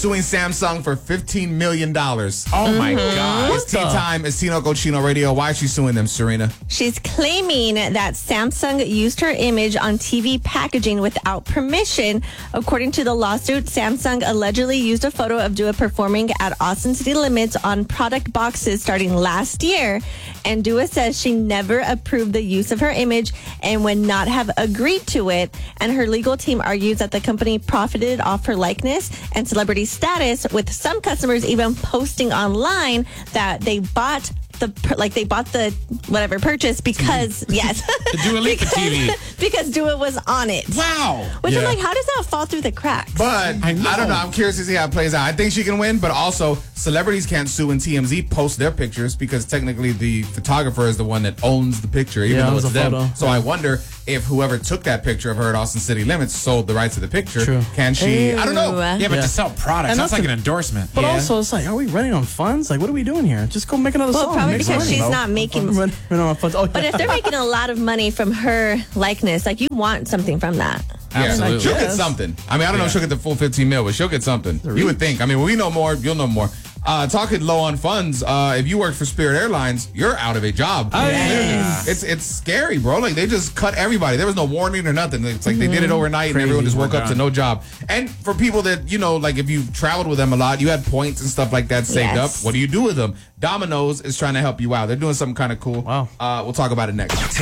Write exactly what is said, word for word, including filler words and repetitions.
suing Samsung for fifteen million dollars. Oh, mm-hmm. my God. It's tea time. It's Tino Cochino Radio. Why is she suing them, Serena? She's claiming that Samsung used her image on T V packaging without permission. According to the lawsuit, Samsung allegedly used a photo of Dua performing at Austin City Limits on product boxes starting last year. And Dua says she never approved the use of her image and would not have agreed to it. And her legal team argues that the company profited off her likeness and celebrity status, with some customers even posting online that they bought the like they bought the whatever purchase because T V. Yes, the Dua Lipa because, T V because Dua was on it. Wow. Which yeah. I'm like, how does that fall through the cracks? But I, I don't know. I'm curious to see how it plays out. I think she can win, but also celebrities can't sue when T M Z posts their pictures because technically the photographer is the one that owns the picture, even yeah, though it's them. Photo. So I wonder if whoever took that picture of her at Austin City Limits sold the rights to the picture. True. Can she? Ooh. I don't know. Yeah, but Yeah. to sell products, And that's that's like a- an endorsement. But Yeah. also, it's like, are we running on funds? Like, what are we doing here? Just go make another Well, song. probably Make because money. she's No. not making- Run, run on funds. Oh, But yeah. if they're making a lot of money from her likeness, like, you want something from that. Yeah, Absolutely. she'll get Yes. something. I mean, I don't know if she'll get the full fifteen mil, but she'll get something. You would think. I mean, when we know more, you'll know more. Uh, talking low on funds, uh, if you work for Spirit Airlines, you're out of a job. Oh, yes. It's it's scary, bro. Like, they just cut everybody. There was no warning or nothing. It's like they did it overnight and everyone just woke up to no job. And for people that, you know, like if you've traveled with them a lot, you had points and stuff like that saved Yes. up. What do you do with them? Domino's is trying to help you out. They're doing something kind of cool. Wow. Uh, we'll talk about it next.